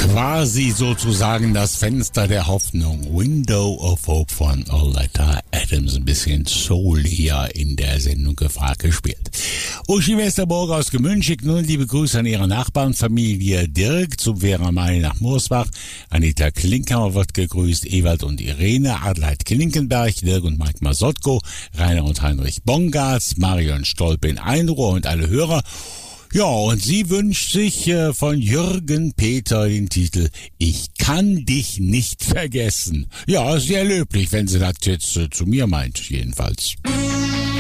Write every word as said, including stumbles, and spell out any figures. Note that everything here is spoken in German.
quasi sozusagen das Fenster der Hoffnung. Window of Hope von Oleta Adams. Ein bisschen Soul hier in der Sendung gefragt gespielt. Uschi Westerburg aus Gemünch schickt nun liebe Grüße an ihre Nachbarnfamilie Dirk zum Vera Mai nach Moorsbach. Anita Klinkhammer wird gegrüßt, Ewald und Irene, Adelheid Klinkenberg, Dirk und Mike Masotko, Rainer und Heinrich Bongartz, Marion Stolpe in Einruhr und alle Hörer. Ja, und sie wünscht sich äh, von Jürgen Peter den Titel Ich kann dich nicht vergessen. Ja, sehr löblich, wenn sie das jetzt äh, zu mir meint, jedenfalls.